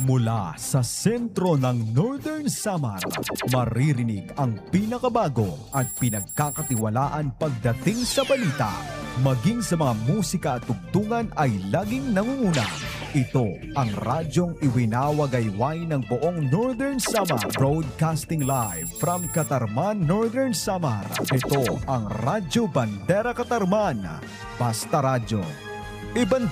Mula sa sentro ng Northern Samar, maririnig ang pinakabago at pinagkakatiwalaan pagdating sa balita. Maging sa mga musika at tugtungan ay laging nangunguna. Ito ang radyong iwinawagayway ng buong Northern Samar. Broadcasting live from Katarman, Northern Samar. Ito ang Radyo Bandera Katarman. Basta Radyo. Ibanda